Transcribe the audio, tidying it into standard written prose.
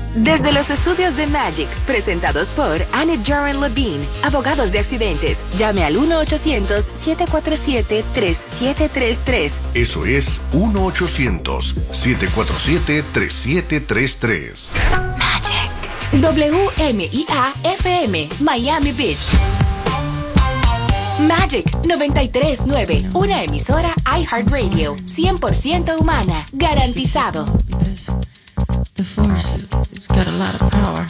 Desde los estudios de Magic, presentados por Annette Joran Levine, abogados de accidentes, llame al 1-800-747-3733. Eso es 1-800-747-3733. Magic. WMIA-FM, Miami Beach. Magic 93.9, una emisora iHeartRadio, 100% humana, garantizado. The force, it's got a lot of power.